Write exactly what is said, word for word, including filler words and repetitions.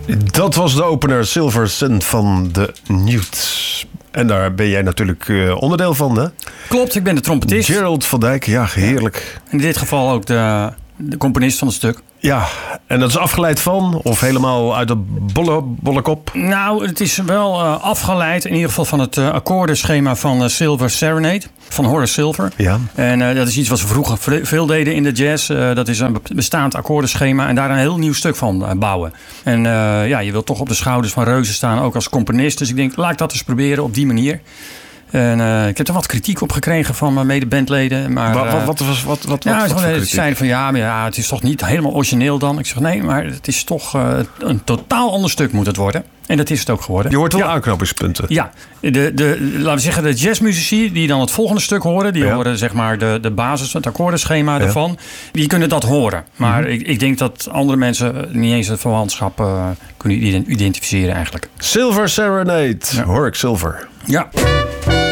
Dat was de opener Silver Sun van de Newt. En daar ben jij natuurlijk uh, onderdeel van, hè? Klopt, ik ben de trompetist. Gerald van Dijk, ja, heerlijk. In dit geval ook de, de componist van het stuk. Ja, en dat is afgeleid van, of helemaal uit de bolle, bolle kop? Nou, het is wel uh, afgeleid in ieder geval van het uh, akkoordenschema van uh, Silver Serenade. Van Horace Silver. Ja. En uh, dat is iets wat we vroeger veel deden in de jazz. Uh, dat is een bestaand akkoordenschema en daar een heel nieuw stuk van uh, bouwen. En uh, ja, je wilt toch op de schouders van reuzen staan, ook als componist. Dus ik denk, laat ik dat eens proberen op die manier. En uh, ik heb er wat kritiek op gekregen van mijn mede-bandleden. Maar, wat, uh, wat, wat was wat, wat, ja, wat, wat ze zeiden van ja, maar ja, het is toch niet helemaal origineel dan. Ik zeg nee, maar het is toch uh, een totaal ander stuk moet het worden. En dat is het ook geworden. Je hoort wel ja. aanknopingspunten. Ja, de, de, laten we zeggen de jazzmuzici die dan het volgende stuk horen. Die ja. horen zeg maar de, de basis, het akkoordenschema ja. ervan. Die kunnen dat horen. Maar mm-hmm. ik, ik denk dat andere mensen niet eens het verwantschap uh, kunnen identificeren eigenlijk. Silver Serenade, ja. Horace Silver. Ja.